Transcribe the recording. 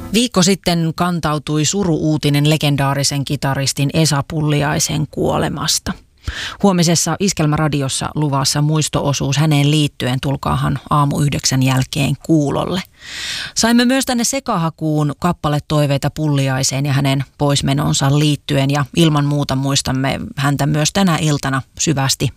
Viikko sitten kantautui suru-uutinen legendaarisen kitaristin Esa Pulliaisen kuolemasta. Huomisessa Iskelmäradiossa luvassa muisto-osuus häneen liittyen, tulkaahan 8:00 jälkeen kuulolle. Saimme myös tänne sekahakuun kappaletoiveita Pulliaiseen ja hänen poismenonsa liittyen ja ilman muuta muistamme häntä myös tänä iltana syvästi